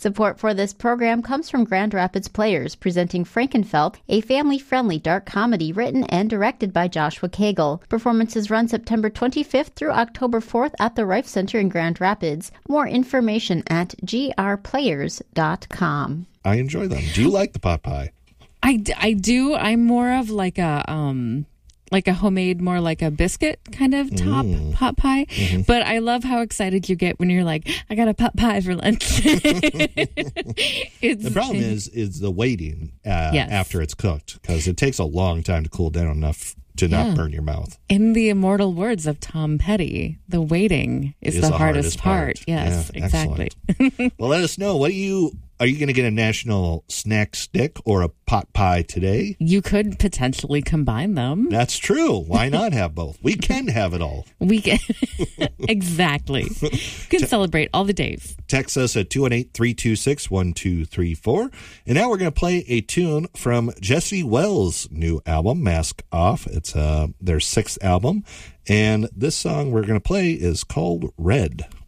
Support for this program comes from Grand Rapids Players, presenting Frankenfeld, a family-friendly dark comedy written and directed by Joshua Cagle. Performances run September 25th through October 4th at the Rife Center in Grand Rapids. More information at grplayers.com. I enjoy them. Do you like the pot pie? I do. I'm more of like a homemade, more like a biscuit kind of top pot pie. Mm-hmm. But I love how excited you get when you're like, I got a pot pie for lunch. The problem is the waiting after it's cooked, because it takes a long time to cool down enough to not burn your mouth. In the immortal words of Tom Petty, the waiting is the hardest part. Yes, yeah, exactly. Well, let us know. Are you going to get a national snack stick or a pot pie today? You could potentially combine them. That's true. Why not have both? We can have it all. We can. Exactly. You can celebrate all the days. Text us at 218-326-1234. And now we're going to play a tune from Jesse Wells' new album, Mask Off. It's their 6th album. And this song we're going to play is called Red.